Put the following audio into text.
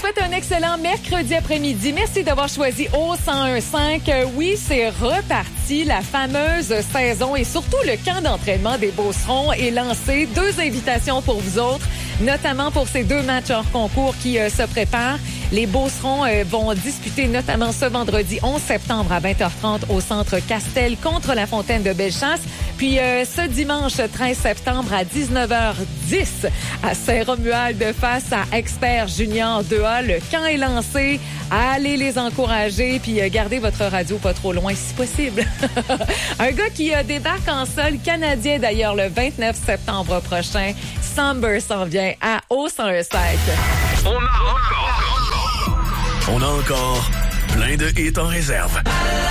souhaite un excellent mercredi après-midi. Merci d'avoir choisi au 101.5. Oui, c'est reparti. La fameuse saison et surtout le camp d'entraînement des Beaucerons est lancé. 2 invitations pour vous autres, notamment pour ces 2 matchs hors concours qui se préparent. Les Beaucerons vont disputer notamment ce vendredi 11 septembre à 20h30 au Centre Castel contre la Fontaine de Bellechasse. Puis ce dimanche 13 septembre à 19h10 à Saint-Romuald face à Expert Junior 2A. Le camp est lancé. Allez les encourager puis gardez votre radio pas trop loin si possible. Un gars qui débarque en sol canadien d'ailleurs le 29 septembre prochain. Somber s'en vient à O101.5. On a encore plein de hits en réserve.